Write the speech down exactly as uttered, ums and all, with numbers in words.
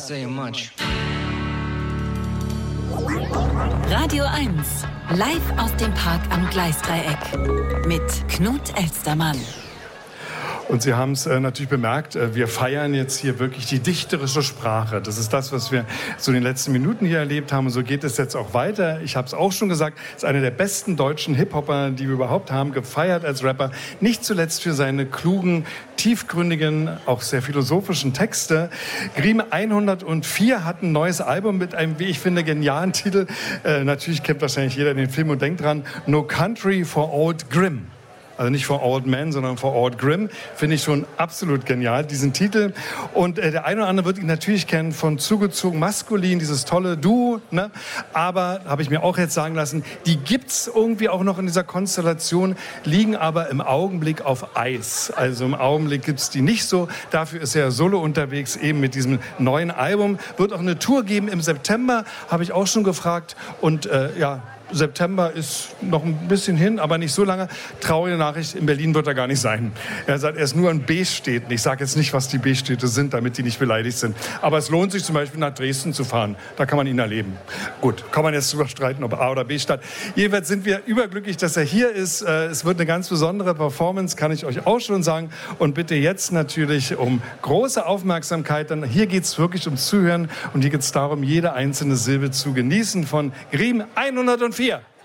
saying much. Radio eins, live aus dem Park am Gleisdreieck mit Knut Elstermann. Und Sie haben es äh, natürlich bemerkt, äh, wir feiern jetzt hier wirklich die dichterische Sprache. Das ist das, was wir so in den letzten Minuten hier erlebt haben. Und so geht es jetzt auch weiter. Ich habe es auch schon gesagt, ist einer der besten deutschen Hip-Hopper, die wir überhaupt haben, gefeiert als Rapper. Nicht zuletzt für seine klugen, tiefgründigen, auch sehr philosophischen Texte. Grimm hundertvier hat ein neues Album mit einem, wie ich finde, genialen Titel. Äh, natürlich kennt wahrscheinlich jeder den Film und denkt dran, No Country for Old Grimm. Also nicht for Old Men, sondern for Old Grimm. Finde ich schon absolut genial, diesen Titel. Und äh, der eine oder andere wird ihn natürlich kennen von Zugezogen Maskulin, dieses tolle Duo. Ne? Aber, habe ich mir auch jetzt sagen lassen, die gibt's irgendwie auch noch in dieser Konstellation, liegen aber im Augenblick auf Eis. Also im Augenblick gibt's die nicht so. Dafür ist er solo unterwegs, eben mit diesem neuen Album. Wird auch eine Tour geben im September, habe ich auch schon gefragt. Und äh, ja... September ist noch ein bisschen hin, aber nicht so lange. Traurige Nachricht, in Berlin wird er gar nicht sein. Er sagt, er ist nur in B-Städten. Ich sage jetzt nicht, was die B-Städte sind, damit die nicht beleidigt sind. Aber es lohnt sich zum Beispiel nach Dresden zu fahren. Da kann man ihn erleben. Gut, kann man jetzt drüber streiten, ob A- oder B-Stadt. Jedenfalls sind wir überglücklich, dass er hier ist. Es wird eine ganz besondere Performance, kann ich euch auch schon sagen. Und bitte jetzt natürlich um große Aufmerksamkeit. Denn hier geht es wirklich ums Zuhören. Und hier geht es darum, jede einzelne Silbe zu genießen von Grimm hundertvier.